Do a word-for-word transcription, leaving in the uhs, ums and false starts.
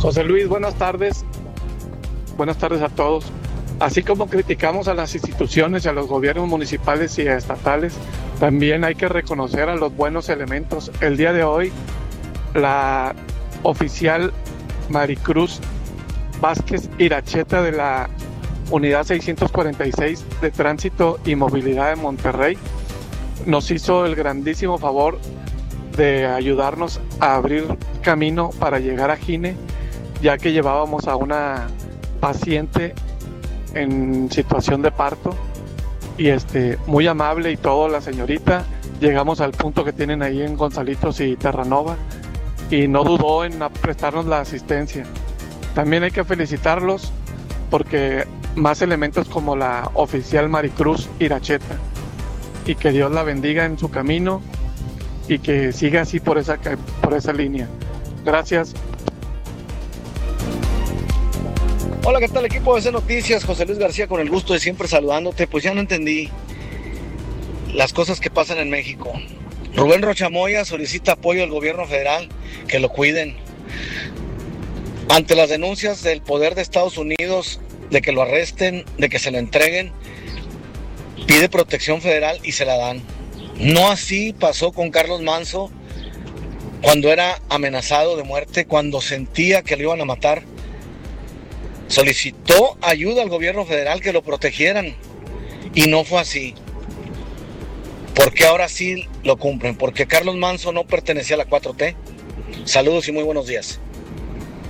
José Luis, buenas tardes. Buenas tardes a todos. Así como criticamos a las instituciones y a los gobiernos municipales y estatales, también hay que reconocer a los buenos elementos. El día de hoy, la oficial Maricruz Vázquez Iracheta de la Unidad seiscientos cuarenta y seis de Tránsito y Movilidad de Monterrey nos hizo el grandísimo favor de ayudarnos a abrir camino para llegar a Gine, ya que llevábamos a una paciente en situación de parto y este muy amable y todo la señorita. Llegamos al punto que tienen ahí en Gonzalitos y Terranova y no dudó en prestarnos la asistencia. También hay que felicitarlos porque más elementos como la oficial Maricruz Iracheta, y que Dios la bendiga en su camino y que siga así por esa, por esa línea. Gracias. Hola, ¿qué tal equipo de C Noticias? José Luis García con el gusto de siempre saludándote. Pues ya no entendí las cosas que pasan en México. Rubén Rochamoya solicita apoyo al gobierno federal, que lo cuiden. Ante las denuncias del poder de Estados Unidos de que lo arresten, de que se lo entreguen, pide protección federal y se la dan. No así pasó con Carlos Manzo cuando era amenazado de muerte, cuando sentía que lo iban a matar. Solicitó ayuda al gobierno federal que lo protegieran y no fue así. ¿Por qué ahora sí lo cumplen? Porque Carlos Manzo no pertenecía a la cuatro T. Saludos y muy buenos días.